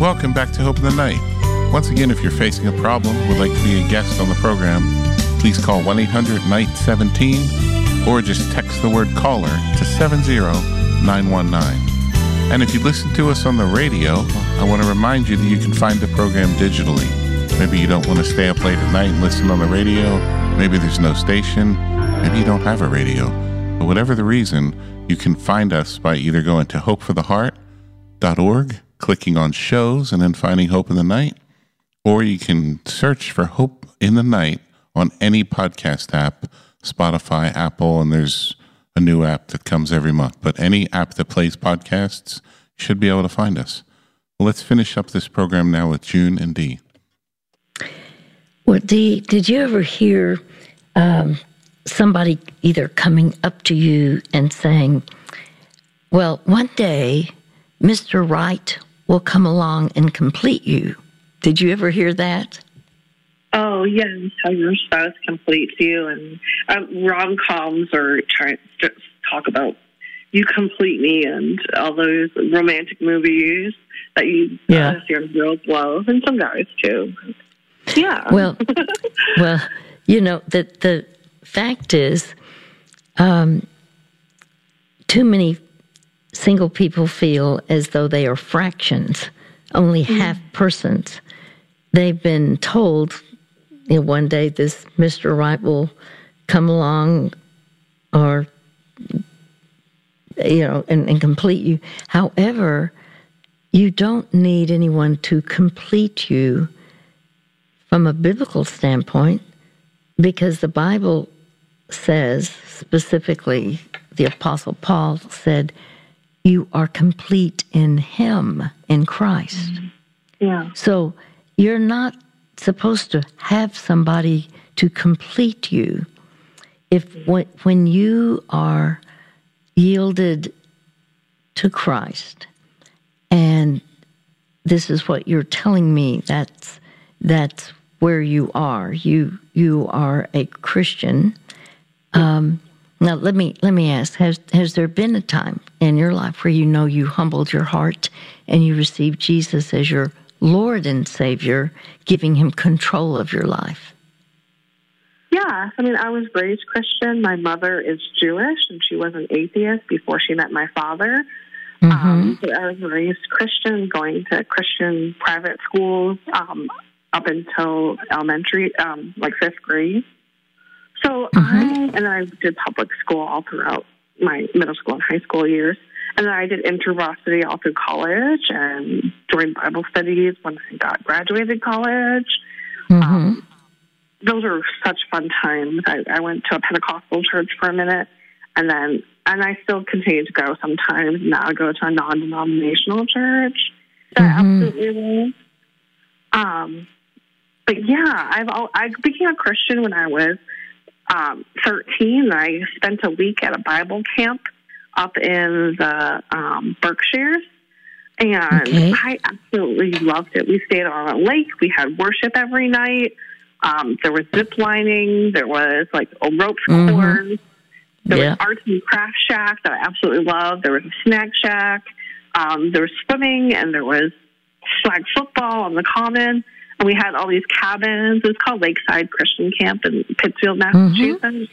Welcome back to Hope in the Night. Once again, if you're facing a problem, would like to be a guest on the program, please call 1-800-NIGHT-17 or just text the word caller to 70919. And if you listen to us on the radio, I want to remind you that you can find the program digitally. Maybe you don't want to stay up late at night and listen on the radio. Maybe there's no station. Maybe you don't have a radio. But whatever the reason, you can find us by either going to hopefortheheart.org, clicking on shows, and then finding Hope in the Night. Or you can search for Hope in the Night on any podcast app, Spotify, Apple, and there's a new app that comes every month. But any app that plays podcasts, you should be able to find us. Well, let's finish up this program now with June and Dee. Well, Dee, did you ever hear somebody either coming up to you and saying, well, one day Mr. Right will come along and complete you? Did you ever hear that? Oh, yes, how your spouse completes you. And rom-coms are trying to talk about you complete me and all those romantic movies that you young girls love, and some guys too. Yeah. Well, you know, the fact is, too many single people feel as though they are fractions, only half persons. They've been told, you know, one day this Mr. Right will come along or, you know, and complete you. However, you don't need anyone to complete you from a biblical standpoint, because the Bible says, specifically, the Apostle Paul said, you are complete in Him, in Christ. Yeah. So you're not supposed to have somebody to complete you. When you are yielded to Christ, and this is what you're telling me, that's where you are. You are a Christian. Now let me ask: Has there been a time in your life where you humbled your heart and you received Jesus as your Lord and Savior, giving Him control of your life? Yeah, I mean, I was raised Christian. My mother is Jewish, and she was an atheist before she met my father. But I was raised Christian, going to Christian private schools up until elementary, like 5th grade. So I did public school all throughout my middle school and high school years. And then I did InterVarsity all through college and joined Bible studies when I graduated college. Those are such fun times. I went to a Pentecostal church for a minute, and I still continue to go sometimes. Now I go to a non-denominational church that I absolutely love. But yeah, I became a Christian when I was 13. I spent a week at a Bible camp up in the Berkshires, and I absolutely loved it. We stayed on a lake. We had worship every night. There was zip lining. There was like a rope course. There was arts and craft shack that I absolutely loved. There was a snack shack. There was swimming, and there was flag football on the common. And we had all these cabins. It was called Lakeside Christian Camp in Pittsfield, Massachusetts. And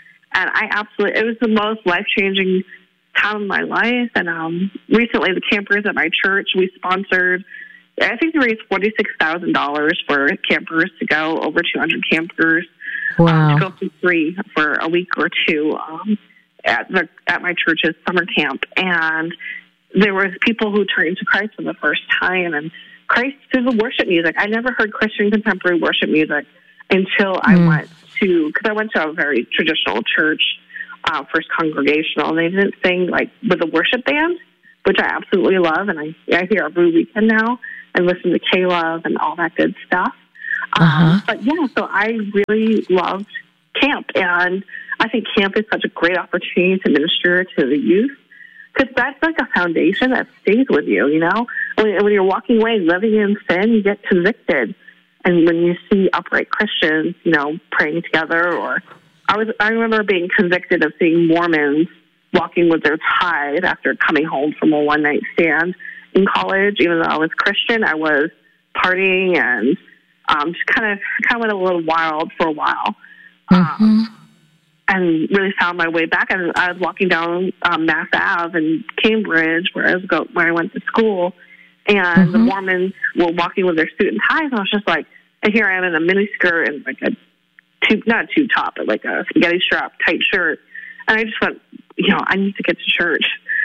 it was the most life-changing time of my life. And recently, the campers at my church, we sponsored, I think they raised $46,000 for campers to go, over 200 campers, to go for free for a week or two at my church's summer camp. And there was people who turned to Christ for the first time, and Christ through the worship music. I never heard Christian contemporary worship music until I went to a very traditional church, First Congregational, and they didn't sing like with a worship band, which I absolutely love, and I hear every weekend now and listen to K-Love and all that good stuff. But yeah, so I really loved camp, and I think camp is such a great opportunity to minister to the youth, because that's like a foundation that stays with you, you know? When you're walking away living in sin, you get convicted. And when you see upright Christians, you know, praying together, or I remember being convicted of seeing Mormons walking with their tithe after coming home from a one-night stand in college. Even though I was Christian, I was partying and just kind of went a little wild for a while. And really found my way back. And I was walking down Mass Ave in Cambridge, where I went to school, and the Mormons were walking with their suit and ties. And I was just like, and here I am in a miniskirt and like not a tube top, but like a spaghetti strap tight shirt. And I just went, I need to get to church.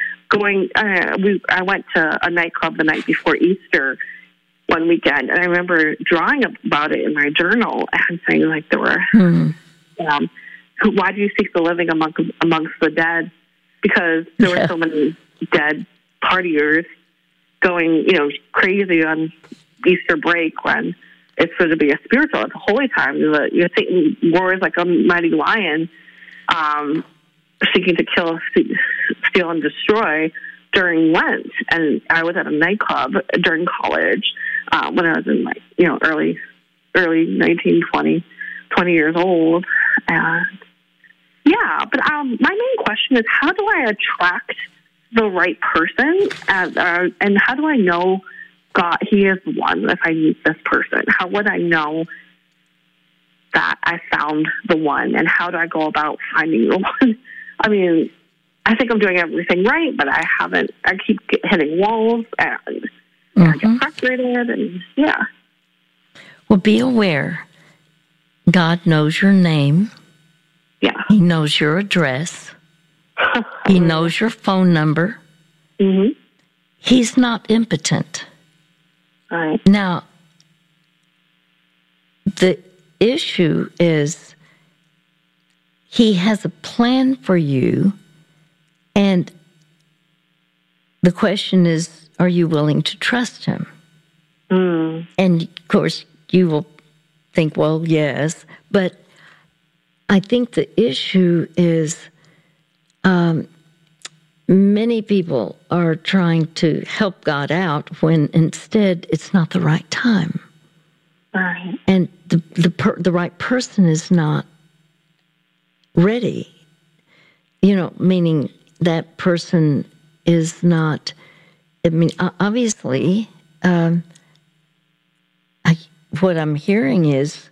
I went to a nightclub the night before Easter one weekend, and I remember drawing about it in my journal and saying like there were. Why do you seek the living amongst the dead? Because there were so many dead partiers going, crazy on Easter break when it's supposed to be a spiritual, it's a holy time. Satan roars like a mighty lion, seeking to kill, steal, and destroy during Lent. And I was at a nightclub during college when I was in my, early 19, 20 years old, and yeah, but my main question is, how do I attract the right person, and how do I know God, He is the one if I meet this person? How would I know that I found the one, and how do I go about finding the one? I mean, I think I'm doing everything right, but I haven't. I keep hitting walls, and I get frustrated, and yeah. Well, be aware, God knows your name. Yeah. He knows your address. He knows your phone number. He's not impotent. Right. Now, the issue is He has a plan for you, and the question is, are you willing to trust Him? And, of course, you will think, well, yes, but I think the issue is many people are trying to help God out when instead it's not the right time. Right. And the right person is not ready. Meaning that person is not, obviously, what I'm hearing is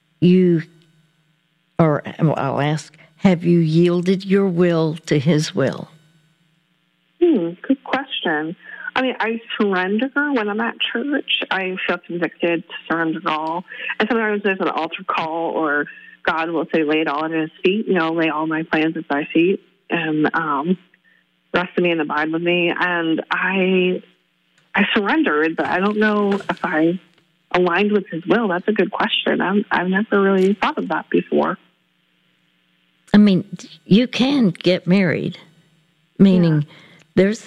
I'll ask, have you yielded your will to His will? Good question. I mean, I surrender when I'm at church. I feel convicted to surrender all. And sometimes there's an altar call, or God will say, lay it all at His feet, lay all my plans at Thy feet, and rest in me and abide with me. And I surrendered, but I don't know if I aligned with His will. That's a good question. I've never really thought of that before. I mean, you can get married, meaning there's,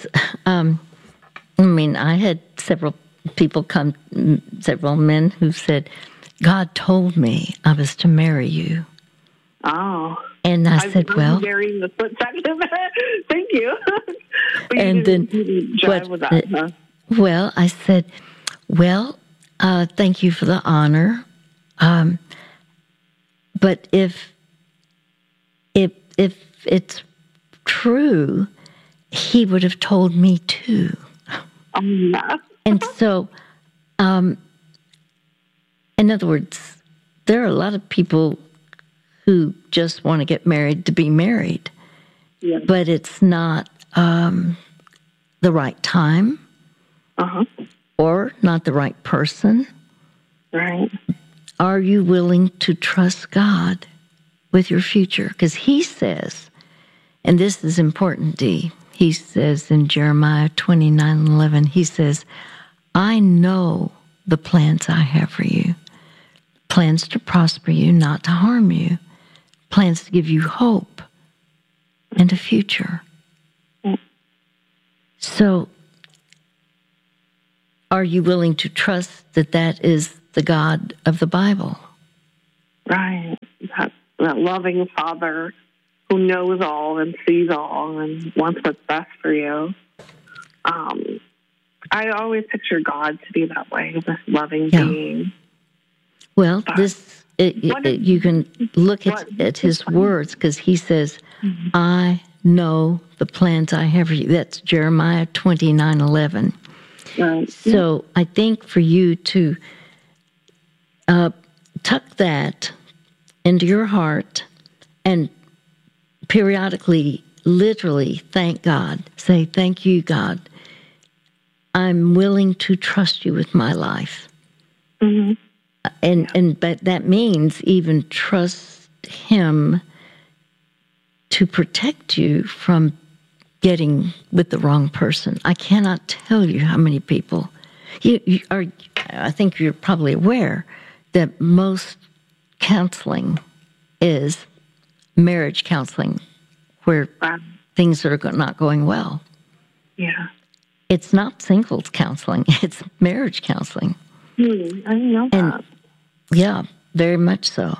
I had several men who said, God told me I was to marry you. Oh. And I said, well. Marrying the split second of it. Thank you. And then, well, I said, well, thank you for the honor. But if it's true, He would have told me too. And so, in other words, there are a lot of people who just want to get married to be married, but it's not the right time, or not the right person. Right. Are you willing to trust God with your future? Because He says, and this is important, Dee, He says in Jeremiah 29:11, He says, I know the plans I have for you, plans to prosper you, not to harm you, plans to give you hope and a future. So, are you willing to trust that that is the God of the Bible? Right. That loving Father who knows all and sees all and wants what's best for you. I always picture God to be that way, this loving being. Well, you can look at His words, because He says, I know the plans I have for you. That's Jeremiah 29:11. Right. So I think for you to tuck that into your heart and periodically, literally thank God. Say, thank you, God. I'm willing to trust you with my life. Mm-hmm. But that means even trust him to protect you from getting with the wrong person. I cannot tell you how many people you are. I think you're probably aware that most counseling is marriage counseling, where things are not going well. Yeah. It's not singles counseling, it's marriage counseling. I didn't know that. And yeah, very much so.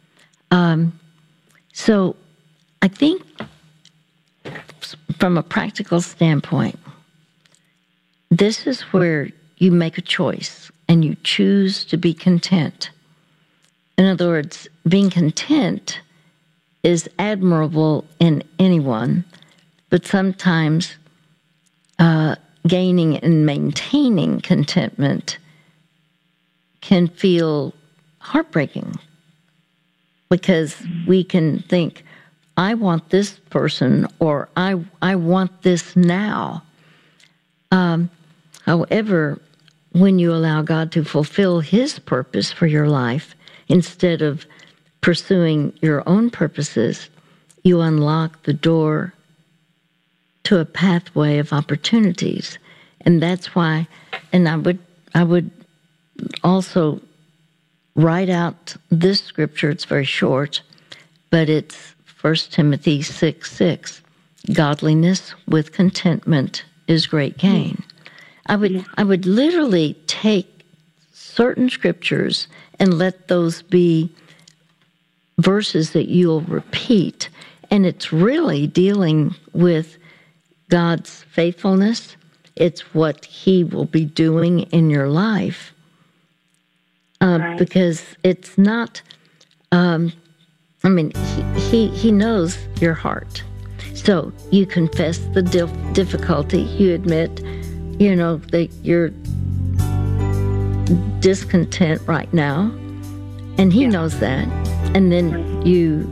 So I think from a practical standpoint, this is where you make a choice and you choose to be content. In other words, being content is admirable in anyone, but sometimes gaining and maintaining contentment can feel heartbreaking, because we can think, I want this person, or I want this now. However, when you allow God to fulfill his purpose for your life, instead of pursuing your own purposes, you unlock the door to a pathway of opportunities. And that's why, and I would also write out this scripture. It's very short, but it's 1 Timothy 6:6. Godliness with contentment is great gain. I would literally take certain scriptures and let those be verses that you'll repeat, and it's really dealing with God's faithfulness. It's what he will be doing in your life. Because it's not, he knows your heart. So you confess the difficulty. You admit, that you're discontent right now. And he knows that. And then you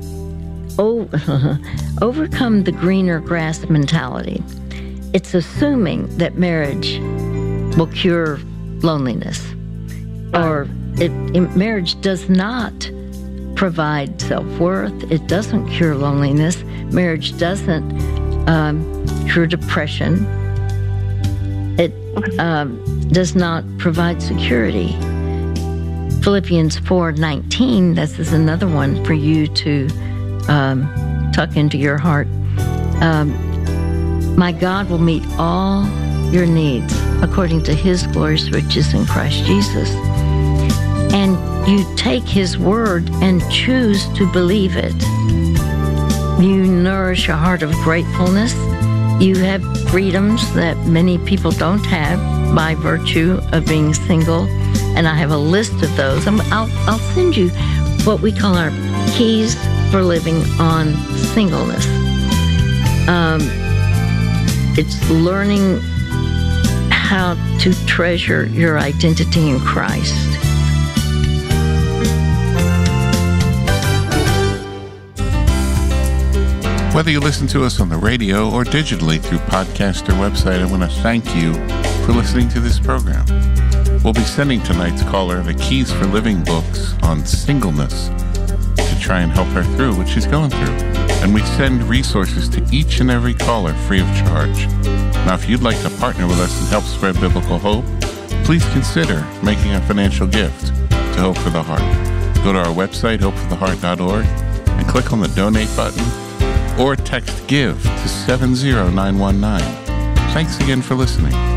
overcome the greener grass mentality. It's assuming that marriage will cure loneliness. Or marriage does not provide self-worth. It doesn't cure loneliness. Marriage doesn't cure depression. It does not provide security. Philippians 4:19, this is another one for you to tuck into your heart. My God will meet all your needs according to his glorious riches in Christ Jesus. And you take his word and choose to believe it. You nourish a heart of gratefulness. You have freedoms that many people don't have by virtue of being single. And I have a list of those. I'll send you what we call our keys for living on singleness. It's learning how to treasure your identity in Christ. Whether you listen to us on the radio or digitally through podcast or website, I want to thank you for listening to this program. We'll be sending tonight's caller the Keys for Living books on singleness to try and help her through what she's going through. And we send resources to each and every caller free of charge. Now, if you'd like to partner with us and help spread biblical hope, please consider making a financial gift to Hope for the Heart. Go to our website, hopefortheheart.org, and click on the donate button, or text GIVE to 70919. Thanks again for listening.